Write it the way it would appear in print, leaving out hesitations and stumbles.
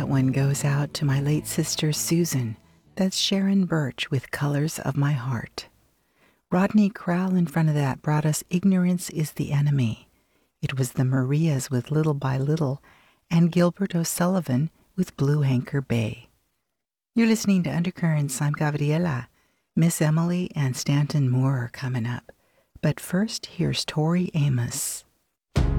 one goes out to my late sister Susan. That's Sharon Birch with Colors of My Heart. Rodney Crowell in front of that brought us Ignorance is the Enemy. It was the Marias with Little by Little, and Gilbert O'Sullivan with Blue Anchor Bay. You're listening to Undercurrents. I'm Gabriela. Miss Emily and Stanton Moore are coming up. But first, here's Tori Amos.